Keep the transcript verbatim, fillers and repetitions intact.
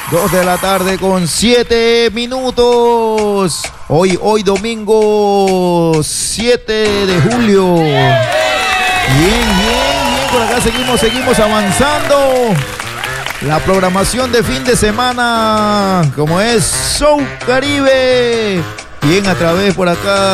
dos de la tarde con siete minutos. Hoy, hoy domingo siete de julio. Bien, bien, bien. Por acá seguimos, seguimos avanzando. La programación de fin de semana, como es Show Caribe. Bien, a través por acá